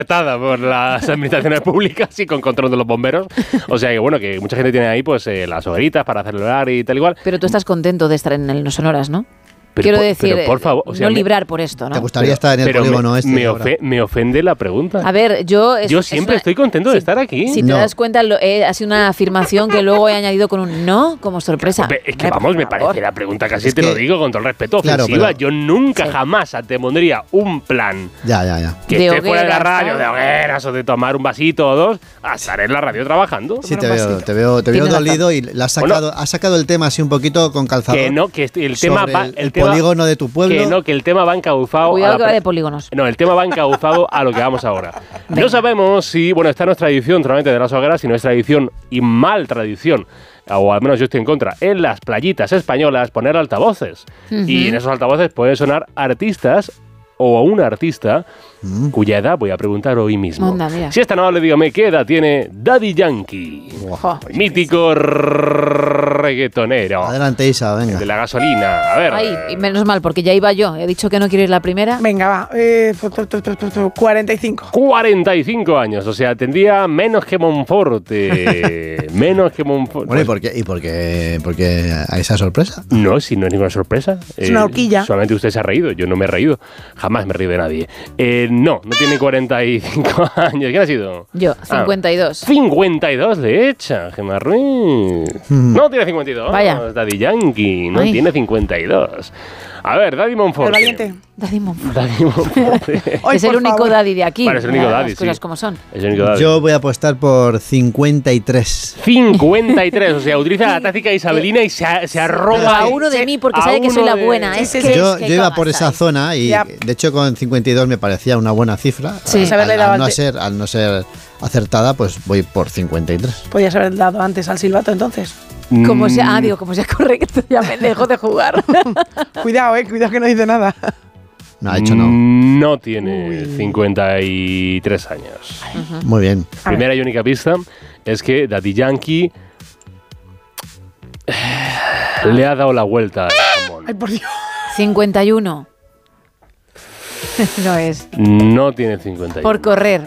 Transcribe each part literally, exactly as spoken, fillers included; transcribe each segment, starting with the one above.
por las administraciones públicas y con control de los bomberos. O sea que bueno, que mucha gente tiene ahí pues eh, las hogueritas para celebrar y tal igual. Pero tú estás contento de estar en el No Sonoras, ¿no? Pero Quiero por, decir, pero por favor, o sea, no me, librar por esto, ¿no? ¿Te gustaría pero, estar en el polígono me, este? Me, ofe, me ofende la pregunta. A ver, yo... Es, yo siempre es una, estoy contento si, de estar aquí. Si no. te das cuenta, lo, eh, ha sido una afirmación que luego he añadido con un no como sorpresa. Hombre, es que Hombre, vamos, me favor. parece la pregunta casi, Es te que, lo digo con todo el respeto, claro, ofensiva. pero, yo nunca sí. jamás te pondría un plan Ya, ya, ya. que De esté fuera de la hogueras, radio, ¿no? de hogueras o de tomar un vasito o dos, a estar en la radio trabajando. Sí, te veo, te veo, te veo Tienes dolido razón. y le has sacado, Bueno, has sacado el tema así un poquito con calzador. Que no, que el tema sobre va, el, el, el tema, polígono de tu pueblo. Que no, que el tema va encauzado Cuidado a la que va pre- de polígonos. No, el tema va encauzado a lo que vamos ahora. Venga. No sabemos si, bueno, esta no es tradición solamente de las hogueras, sino es tradición y mal tradición, o al menos yo estoy en contra, en las playitas españolas poner altavoces. Uh-huh. Y en esos altavoces pueden sonar artistas o a un artista Mm. cuya edad voy a preguntar hoy mismo. Onda, mira. Si es tan amable, dígame qué edad tiene Daddy Yankee, Jo. mítico reggaetonero Adelante, Isa, venga. de la gasolina. A ver. Ay, y menos mal, porque ya iba yo. He dicho que no quiero ir la primera. Venga, va. Eh, cuarenta y cinco. cuarenta y cinco años, o sea, tendría menos que Monforte. menos que Monforte. Bueno, ¿y por qué, y por qué, por qué a esa sorpresa? No, si no es ninguna sorpresa. Es una horquilla. Solamente usted se ha reído, yo no me he reído. Jamás me he reído de nadie. Eh, no, no tiene cuarenta y cinco años. ¿Quién ha sido? Yo, Ah, cincuenta y dos. cincuenta y dos le echa, Gemma Ruiz. No tiene cincuenta y dos. Vaya. Daddy Yankee, no Ay. tiene cincuenta y dos. A ver, Daddy Monforte. El valiente. Daddy Monfort. Daddy Monforte. Ay, Es el por único favor. daddy de aquí. Vale, es el único Las daddy, cosas sí. como son. Es el único Daddy. Yo voy a apostar por cincuenta y tres. cincuenta y tres, o sea, utiliza la táctica isabelina y se, a- se arroba A ahí. uno de mí porque A sabe que soy uno la de- buena. Sí, Es sí, que sí. Yo, es que yo iba cagas por esa ahí. zona y Ya. de hecho con cincuenta y dos me parecía una buena cifra. Sí. Al, Pues haberle dado al no antes. ser, al no ser acertada, pues voy por cincuenta y tres. Podías haber dado antes al silbato entonces. Como sea, Mm, ah, digo, como sea correcto, ya me dejo de jugar. Cuidado, eh, cuidado que no dice nada. No, ha hecho no. No tiene cincuenta y tres años. Muy bien. A ver. Primera y única pista es que Daddy Yankee le ha dado la vuelta al jamón. Ay, por Dios. cincuenta y uno. No es. No tiene cincuenta y uno. Por correr.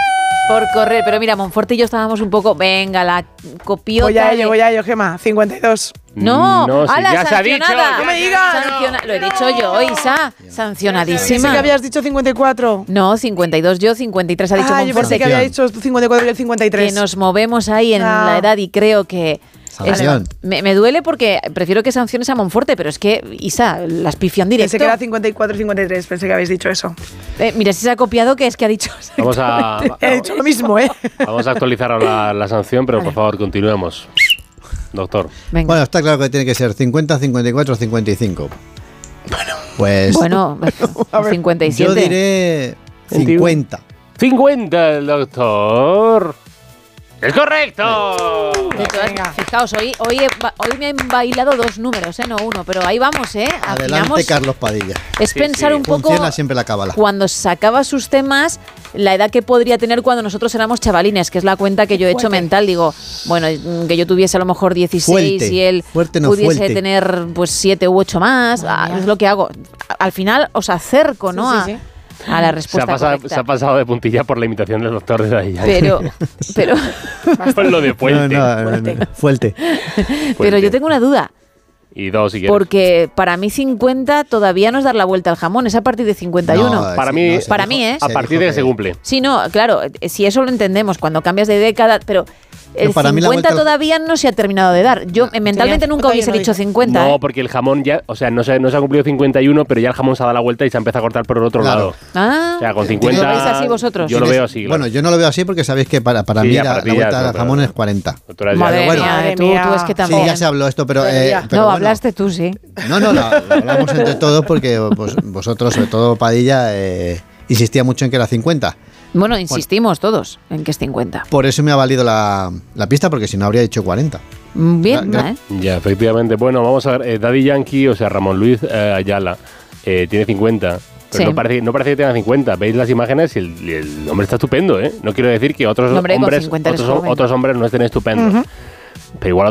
Por correr. Pero mira, Monforte y yo estábamos un poco. Venga, la copiota. Voy a de- ello, voy a ello, Gema. cincuenta y dos. No, No, sí, ala, ya se ha dicho. sancionada. ya No me se ha digas. dicho. Sanciona- Lo he dicho yo, Isa. Pensé Sancionadísima. que habías dicho cincuenta y cuatro. No, cincuenta y dos yo, cincuenta y tres ha dicho Ah, yo pensé Monforte. que había dicho cincuenta y cuatro y el cincuenta y tres. Que nos movemos ahí en No. la edad y creo que... Sanción. es- me, me duele porque prefiero que sanciones a Monforte, pero es que, Isa, las pifió en directo. Pensé que era cincuenta y cuatro y cincuenta y tres. Pensé que habéis dicho eso. Eh, mira, si se ha copiado, que es que ha dicho... Vamos a, He dicho lo mismo, ¿eh? vamos a actualizar ahora la, la sanción, pero por favor, continuemos. Doctor. Venga. Bueno, está claro que tiene que ser cincuenta, cincuenta y cuatro, cincuenta y cinco. Bueno, pues Bueno, A ver, cincuenta y siete. yo diré cincuenta. cincuenta, el doctor. ¡Es correcto! De todas- Venga. fijaos, hoy, hoy, he ba- hoy me han bailado dos números, ¿eh? No uno, pero ahí vamos, ¿eh? Adelante, Afinamos. Carlos Padilla. Es Sí, pensar sí. un poco Funciona siempre la cábala. cuando sacaba sus temas, la edad que podría tener cuando nosotros éramos chavalines, que es la cuenta que yo he hecho Fuerte. mental. Digo, bueno, mm, que yo tuviese a lo mejor dieciséis Fuerte. y él Fuerte, no pudiese fuerte. tener pues siete u ocho más. Ah, mía. es lo que hago. Al final os acerco, ¿no? Sí, a, sí, sí. a la Se ha, respuesta pasado, correcta. se ha pasado de puntilla por la imitación del doctor de Daddy Yankee. Pero, pero, Pues lo de No, puente. no, no, Fuerte. no, fuerte. pero yo tengo una duda. Y dos, si quieres. Porque para mí cincuenta todavía no es dar la vuelta al jamón, es a partir de cincuenta y uno. No, Para sí, mí- no, se Para dijo- mí, ¿eh? A se partir dijo de que se cumple. Sí, no, claro, eh, si eso lo entendemos, cuando cambias de década, pero el No, para mí la cincuenta vuelta al- todavía no se ha terminado de dar. Yo eh, mentalmente Sí, nunca todavía hubiese no dicho dice. cincuenta. No, ¿eh? porque el jamón ya, o sea, no se, no se ha cumplido cincuenta y uno, pero ya el jamón se ha dado la vuelta y se empieza a cortar por el otro Claro. lado. Ah, O sea, con ¿Lo cincuenta. veis así vosotros? Yo lo Tienes- veo así. claro. Bueno, yo no lo veo así porque sabéis que para, para Sí, mí ya, la, para ti la ya, vuelta pero- al jamón pero- es cuarenta. Doctora, ya- madre bueno. mía, Madre tú, mía. tú es que Sí, también. Sí, ya se habló esto, pero... Pero eh, ya. pero no, bueno. hablaste tú, sí. No, no, lo, lo hablamos entre todos porque pues, vosotros, sobre todo Padilla, eh, insistía mucho en que era cincuenta. Bueno, insistimos todos en que es cincuenta. Por eso me ha valido la, la pista, porque si no habría dicho cuarenta. Mm, Bien, Gra- gra- ¿eh? Ya, efectivamente. Bueno, vamos a ver. eh, Daddy Yankee, o sea, Ramón Luis eh, Ayala, eh, tiene cincuenta. Pero Sí. no, parece, no parece que tenga cincuenta. Veis las imágenes y el, y el hombre está estupendo, ¿eh? No quiero decir que otros No, hombre, con hombres cincuenta eres otros, joven. otros hombres no estén estupendos. Pero igual